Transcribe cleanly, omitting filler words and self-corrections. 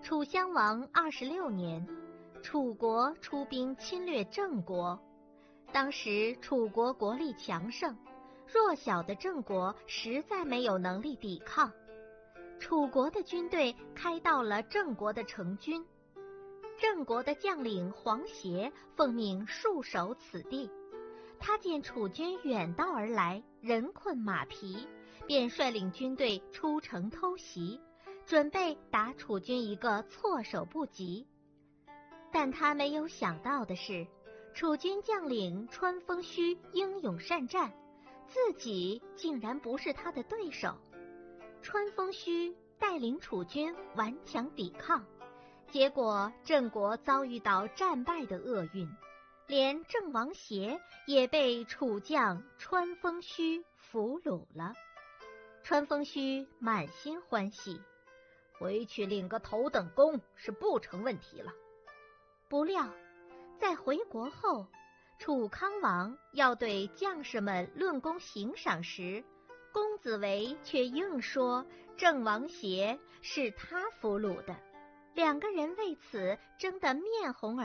楚襄王26年，楚国出兵侵略郑国。当时楚国国力强盛，弱小的郑国实在没有能力抵抗。楚国的军队开到了郑国的城军，郑国的将领黄协奉命戍守此地。他见楚军远道而来，人困马疲，便率领军队出城偷袭，准备打楚军一个措手不及。但他没有想到的是，楚军将领穿风须英勇善战，自己竟然不是他的对手。穿风须带领楚军顽强抵抗，结果郑国遭遇到战败的厄运，连郑王协也被楚将穿风须俘虏了。穿风须满心欢喜，回去领个头等功是不成问题了。不料在回国后，楚康王要对将士们论功行赏时，公子围却硬说郑王协是他俘虏的，两个人为此争得面红